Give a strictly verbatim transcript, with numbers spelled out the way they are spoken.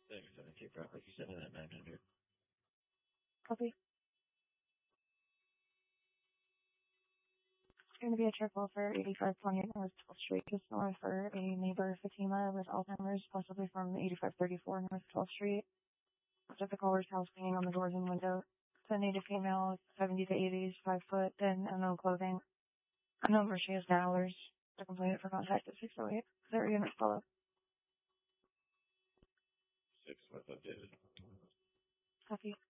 Thanks, seventeen property seven at nine hundred. Copy. Going to be a triple for eighty-five twenty-eight North twelfth Street, just north for a neighbor Fatima with Alzheimer's, possibly from eighty-five thirty-four North twelfth Street. Left at the caller's house, cleaning on the doors and window. It's a native female, seventy to eighties, five foot, thin, unknown clothing. Unknown where she is now. There's a complaint for contact at six oh eight. Zero unit follow. Six, what's updated? Copy.